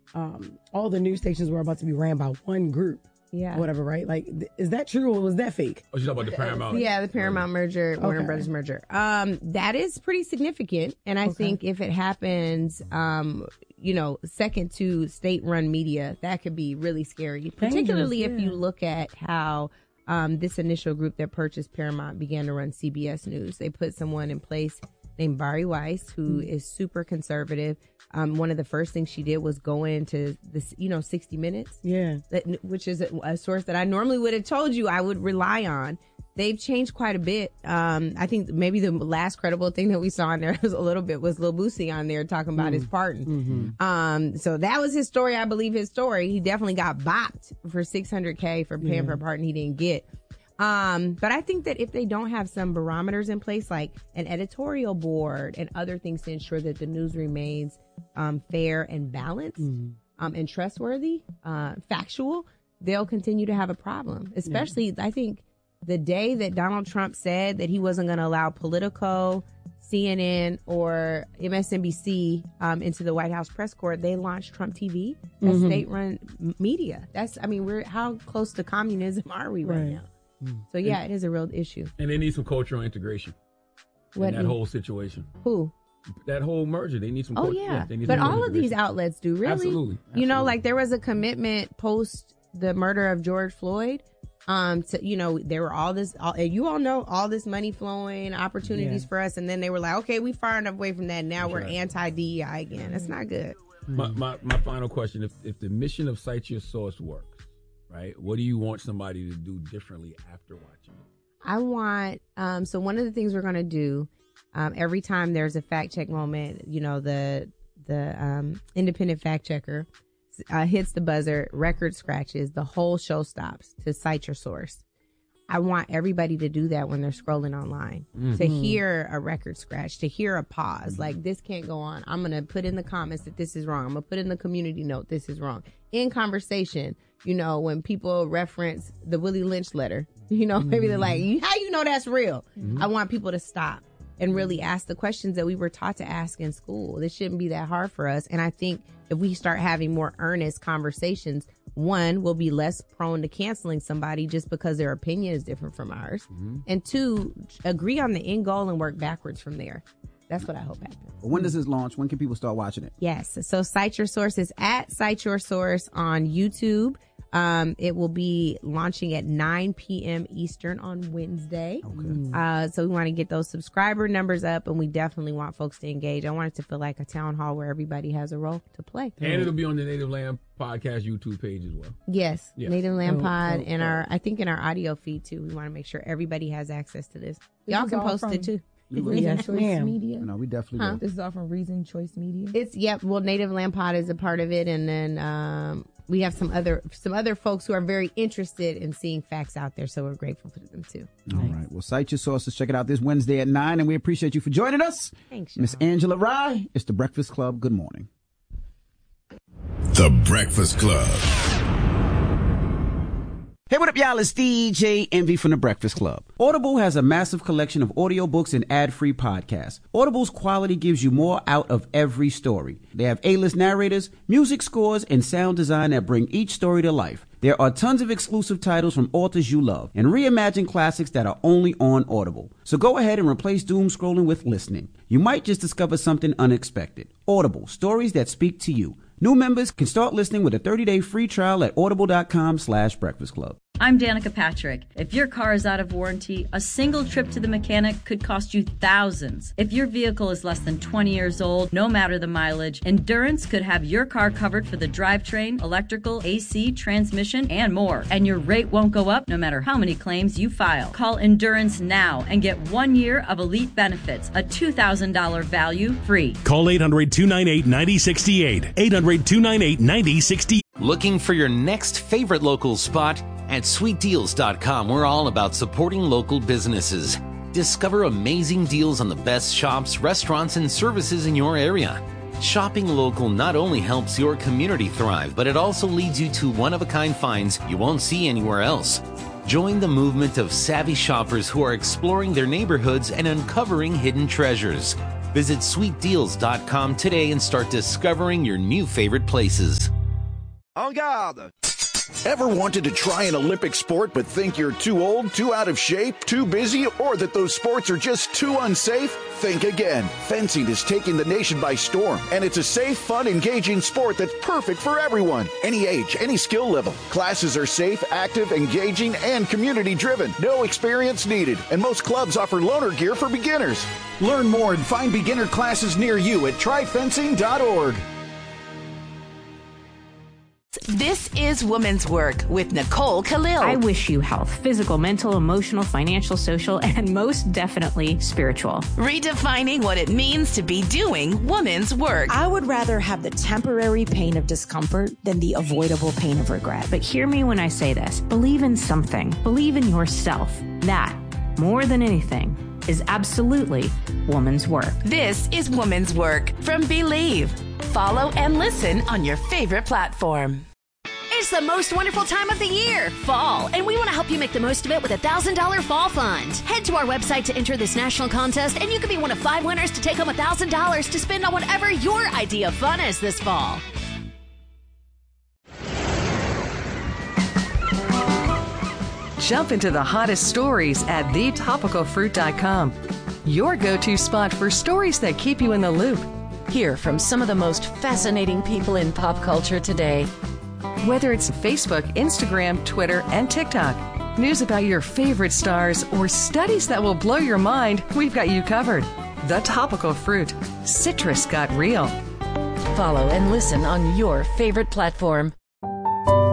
all the news stations were about to be ran by one group. Yeah. Whatever, right? Like, is that true or was that fake? Oh, you talking about the Paramount? Yeah, the Paramount merger, Warner Brothers merger. That is pretty significant. And I think if it happens, second to state-run media, that could be really scary. Particularly if you look at how this initial group that purchased Paramount began to run CBS News. They put someone in place named Bari Weiss, who is super conservative. One of the first things she did was go into this, 60 Minutes. Yeah. Which is a source that I normally would have told you I would rely on. They've changed quite a bit. I think maybe the last credible thing that we saw in there was Lil Boosie on there talking about his pardon. Mm-hmm. So that was his story. I believe his story. He definitely got bopped for $600K for paying for a pardon he didn't get. But I think that if they don't have some barometers in place, like an editorial board and other things to ensure that the news remains fair and balanced and trustworthy, factual, they'll continue to have a problem. Especially, I think, the day that Donald Trump said that he wasn't going to allow Politico, CNN, or MSNBC into the White House press corps, they launched Trump TV as state-run media. How close to communism are we right now? So, yeah, it is a real issue. And they need some cultural integration in that whole situation. Who? That whole merger. They need some But all of these outlets do, really. Absolutely. Like there was a commitment post the murder of George Floyd. There were all this money flowing, opportunities for us. And then they were like, okay, we far enough away from that. Now we're anti-DEI again. That's not good. My final question, if the mission of Cite Your Source works, right? What do you want somebody to do differently after watching it? I want, so one of the things we're going to do, every time there's a fact check moment, the independent fact checker hits the buzzer, record scratches, the whole show stops to cite your source. I want everybody to do that when they're scrolling online, to hear a record scratch, to hear a pause, like this can't go on. I'm going to put in the comments that this is wrong. I'm going to put in the community note, this is wrong. In conversation, when people reference the Willie Lynch letter, maybe they're like, how you know that's real? I want people to stop and really ask the questions that we were taught to ask in school. This shouldn't be that hard for us. And I think if we start having more earnest conversations, one, we'll be less prone to canceling somebody just because their opinion is different from ours. And two, agree on the end goal and work backwards from there. That's what I hope happens. When does this launch? When can people start watching it? Yes. So Cite Your Source is at Cite Your Source on YouTube. It will be launching at 9 p.m. Eastern on Wednesday. Okay. So we want to get those subscriber numbers up, and we definitely want folks to engage. I want it to feel like a town hall where everybody has a role to play. And it'll be on the Native Land Podcast YouTube page as well. Yes. Native Land Pod, and I think in our audio feed too. We want to make sure everybody has access to this. Y'all can post it too. Reason Choice Media. No, we definitely will. This is all from Reason Choice Media. Native Land Pod is a part of it, and then we have some other folks who are very interested in seeing facts out there, so we're grateful for them too. All right. Well, Cite Your Sources. Check it out this Wednesday at 9, and we appreciate you for joining us. Thanks, Miss Angela Rye. It's The Breakfast Club. Good morning. The Breakfast Club. Hey, what up, y'all? It's DJ Envy from The Breakfast Club. Audible has a massive collection of audiobooks and ad-free podcasts. Audible's quality gives you more out of every story. They have A-list narrators, music scores, and sound design that bring each story to life. There are tons of exclusive titles from authors you love and reimagined classics that are only on Audible. So go ahead and replace doom scrolling with listening. You might just discover something unexpected. Audible, stories that speak to you. New members can start listening with a 30-day free trial at audible.com/breakfast club. I'm Danica Patrick. If your car is out of warranty, a single trip to the mechanic could cost you thousands. If your vehicle is less than 20 years old, no matter the mileage, Endurance could have your car covered for the drivetrain, electrical, AC, transmission, and more. And your rate won't go up no matter how many claims you file. Call Endurance now and get 1 year of elite benefits, a $2,000 value free. Call 800-298-9068. 800-298-9068. Looking for your next favorite local spot? At sweetdeals.com, we're all about supporting local businesses. Discover amazing deals on the best shops, restaurants, and services in your area. Shopping local not only helps your community thrive, but it also leads you to one-of-a-kind finds you won't see anywhere else. Join the movement of savvy shoppers who are exploring their neighborhoods and uncovering hidden treasures. Visit sweetdeals.com today and start discovering your new favorite places. En garde! Ever wanted to try an Olympic sport but think you're too old, too out of shape, too busy, or that those sports are just too unsafe? Think again. Fencing is taking the nation by storm, and it's a safe, fun, engaging sport that's perfect for everyone. Any age, any skill level. Classes are safe, active, engaging, and community-driven. No experience needed, and most clubs offer loaner gear for beginners. Learn more and find beginner classes near you at tryfencing.org. This is Women's Work with Nicole Khalil. I wish you health, physical, mental, emotional, financial, social, and most definitely spiritual. Redefining what it means to be doing women's work. I would rather have the temporary pain of discomfort than the avoidable pain of regret. But hear me when I say this. Believe in something. Believe in yourself. That, more than anything, is absolutely woman's work. This is Women's Work from Believe. Follow and listen on your favorite platform. It's the most wonderful time of the year, fall, and we want to help you make the most of it with a $1,000 fall fund. Head to our website to enter this national contest, and you could be one of 5 winners to take home $1,000 to spend on whatever your idea of fun is this fall. Jump into the hottest stories at thetopicalfruit.com. Your go-to spot for stories that keep you in the loop. Hear from some of the most fascinating people in pop culture today. Whether it's Facebook, Instagram, Twitter, and TikTok, news about your favorite stars, or studies that will blow your mind, we've got you covered. The Topical Fruit. Citrus got real. Follow and listen on your favorite platform.